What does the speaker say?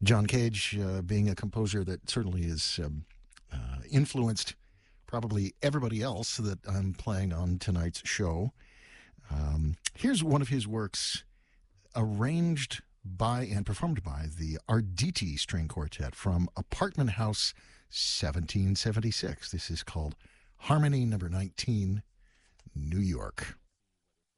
John Cage being a composer that certainly is influenced probably everybody else that I'm playing on tonight's show. Here's one of his works arranged by and performed by the Arditi String Quartet from Apartment House 1776. This is called Harmony Number 19, New York.